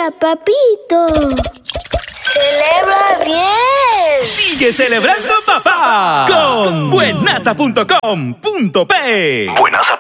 día, papito. ¡Celebra bien! ¡Sigue celebrando, papá! Con buenaza.com.p. Buenaza.com.pe